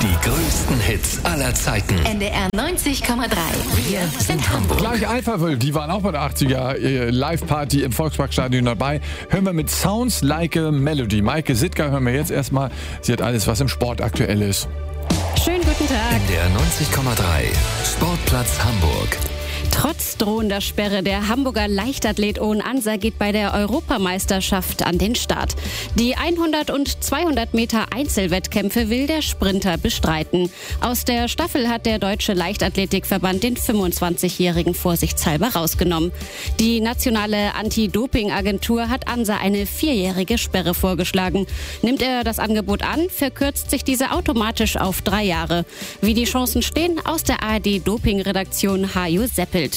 Die größten Hits aller Zeiten. NDR 90,3. Wir sind Hamburg. Gleich Alphaville, die waren auch bei der 80er Live-Party im Volksparkstadion dabei. Hören wir mit Sounds Like a Melody. Maike Sittger hören wir jetzt erstmal. Sie hat alles, was im Sport aktuell ist. Schönen guten Tag. NDR 90,3. Sportplatz Hamburg. Trotz drohender Sperre, der Hamburger Leichtathlet Owen Anser geht bei der Europameisterschaft an den Start. Die 100 und 200 Meter Einzelwettkämpfe will der Sprinter bestreiten. Aus der Staffel hat der Deutsche Leichtathletikverband den 25-Jährigen vorsichtshalber rausgenommen. Die nationale Anti-Doping-Agentur hat Anser eine 4-jährige Sperre vorgeschlagen. Nimmt er das Angebot an, verkürzt sich diese automatisch auf 3 Jahre. Wie die Chancen stehen, aus der ARD-Doping-Redaktion Hajo Seppelt.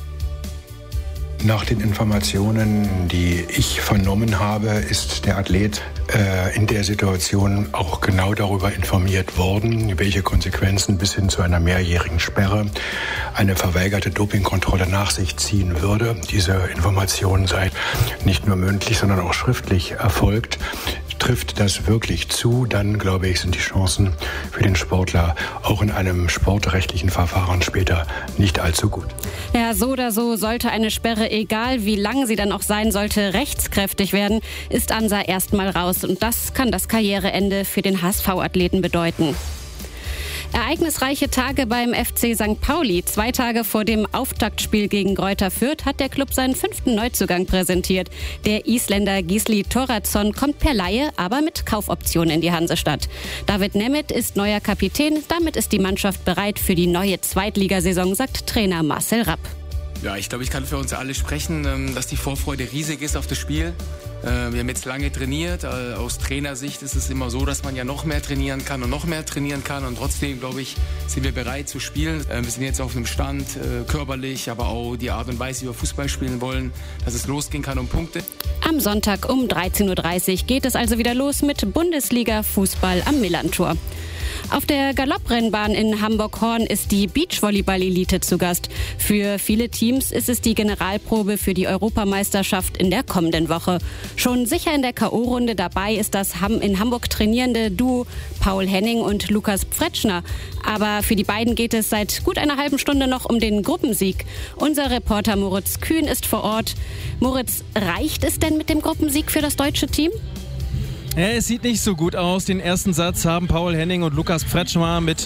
Nach den Informationen, die ich vernommen habe, ist der Athlet in der Situation auch genau darüber informiert worden, welche Konsequenzen bis hin zu einer mehrjährigen Sperre eine verweigerte Dopingkontrolle nach sich ziehen würde. Diese Information sei nicht nur mündlich, sondern auch schriftlich erfolgt. Trifft das wirklich zu, dann glaube ich, sind die Chancen für den Sportler auch in einem sportrechtlichen Verfahren später nicht allzu gut. Ja, so oder so sollte eine Sperre, egal wie lang sie dann auch sein sollte, rechtskräftig werden, ist Anser erstmal raus. Und das kann das Karriereende für den HSV-Athleten bedeuten. Ereignisreiche Tage beim FC St. Pauli. 2 Tage vor dem Auftaktspiel gegen Greuther Fürth hat der Club seinen 5. Neuzugang präsentiert. Der Isländer Gisli Thorardsson kommt per Leihe, aber mit Kaufoption in die Hansestadt. David Nemeth ist neuer Kapitän. Damit ist die Mannschaft bereit für die neue Zweitligasaison, sagt Trainer Marcel Rapp. Ja, ich glaube, ich kann für uns alle sprechen, dass die Vorfreude riesig ist auf das Spiel. Wir haben jetzt lange trainiert. Aus Trainersicht ist es immer so, dass man ja noch mehr trainieren kann und noch mehr trainieren kann. Und trotzdem, glaube ich, sind wir bereit zu spielen. Wir sind jetzt auf einem Stand, körperlich, aber auch die Art und Weise, wie wir Fußball spielen wollen, dass es losgehen kann um Punkte. Am Sonntag um 13.30 Uhr geht es also wieder los mit Bundesliga-Fußball am Millerntor. Auf der Galopprennbahn in Hamburg-Horn ist die Beachvolleyball-Elite zu Gast. Für viele Teams ist es die Generalprobe für die Europameisterschaft in der kommenden Woche. Schon sicher in der K.O.-Runde dabei ist das in Hamburg trainierende Duo Paul Henning und Lukas Pfretschner. Aber für die beiden geht es seit gut einer halben Stunde noch um den Gruppensieg. Unser Reporter Moritz Kühn ist vor Ort. Moritz, reicht es denn mit dem Gruppensieg für das deutsche Team? Ja, es sieht nicht so gut aus. Den ersten Satz haben Paul Henning und Lukas Pfretschner mit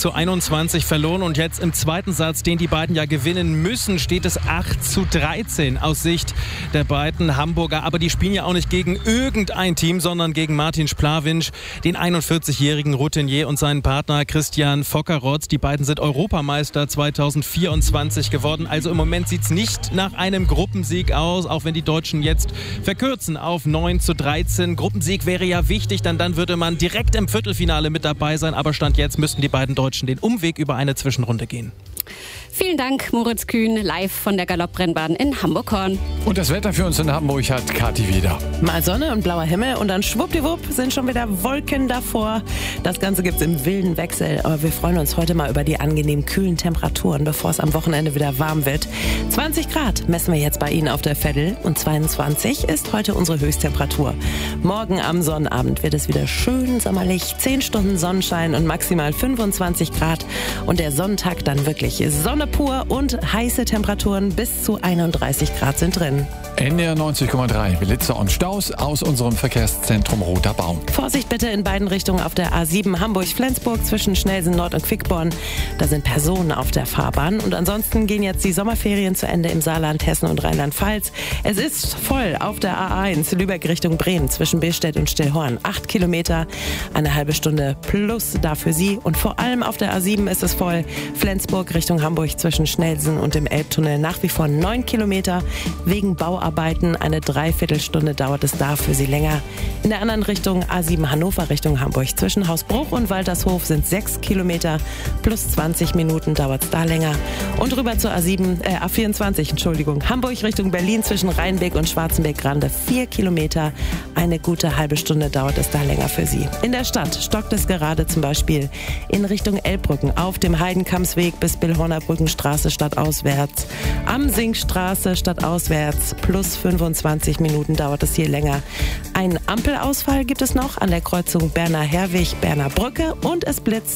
19:21 verloren. Und jetzt im zweiten Satz, den die beiden ja gewinnen müssen, steht es 8:13 aus Sicht der beiden Hamburger. Aber die spielen ja auch nicht gegen irgendein Team, sondern gegen Martin Splawinsch, den 41-jährigen Routinier und seinen Partner Christian Fockerotz. Die beiden sind Europameister 2024 geworden. Also im Moment sieht es nicht nach einem Gruppensieg aus, auch wenn die Deutschen jetzt verkürzen auf 9:13. Gruppensieg wäre ja wichtig, denn dann würde man direkt im Viertelfinale mit dabei sein. Aber Stand jetzt müssten die beiden Deutschen den Umweg über eine Zwischenrunde gehen. Vielen Dank, Moritz Kühn, live von der Galopprennbahn in Hamburg-Horn. Und das Wetter für uns in Hamburg hat Kathi wieder. Mal Sonne und blauer Himmel und dann schwuppdiwupp sind schon wieder Wolken davor. Das Ganze gibt's im wilden Wechsel, aber wir freuen uns heute mal über die angenehm kühlen Temperaturen, bevor es am Wochenende wieder warm wird. 20 Grad messen wir jetzt bei Ihnen auf der Veddel und 22 ist heute unsere Höchsttemperatur. Morgen am Sonnabend wird es wieder schön sommerlich, 10 Stunden Sonnenschein und maximal 25 Grad und der Sonntag dann wirklich Sonne pur und heiße Temperaturen bis zu 31 Grad sind drin. NDR 90,3, Blitzer und Staus aus unserem Verkehrszentrum Roter Baum. Vorsicht bitte in beiden Richtungen auf der A7 Hamburg-Flensburg zwischen Schnelsen Nord und Quickborn. Da sind Personen auf der Fahrbahn. Und ansonsten gehen jetzt die Sommerferien zu Ende im Saarland, Hessen und Rheinland-Pfalz. Es ist voll auf der A1 Lübeck Richtung Bremen zwischen Billstedt und Stillhorn. 8 Kilometer, eine halbe Stunde plus da für Sie. Und vor allem auf der A7 ist es voll. Flensburg Richtung Hamburg zwischen Schnelsen und dem Elbtunnel nach wie vor 9 Kilometer. Wegen Bauarbeiten eine Dreiviertelstunde dauert es da für Sie länger. In der anderen Richtung A7 Hannover Richtung Hamburg zwischen Hausbruch und Waltershof sind 6 Kilometer. Plus 20 Minuten dauert es da länger. Und rüber zur A24, Hamburg Richtung Berlin zwischen Rheinbeck und Schwarzenberg-Grande 4 Kilometer. Eine gute halbe Stunde dauert es da länger für Sie. In der Stadt stockt es gerade zum Beispiel in Richtung Elbbrücken auf dem Heidenkampsweg bis Billhorner Brückenstraße stadtauswärts. Am Sinkstraße stadtauswärts plus 25 Minuten dauert es hier länger. Einen Ampelausfall gibt es noch an der Kreuzung Berner Herwig, Berner Brücke und es blitzt